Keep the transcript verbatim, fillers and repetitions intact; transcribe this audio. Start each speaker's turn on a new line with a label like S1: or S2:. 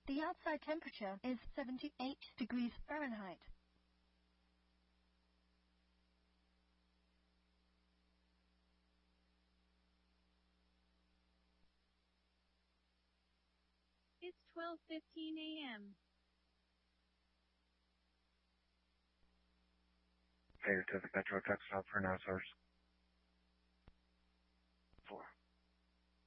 S1: The outside temperature is seventy-eight degrees Fahrenheit.
S2: It's twelve fifteen a m
S3: Fair to the Metro Truck Stop for now, source.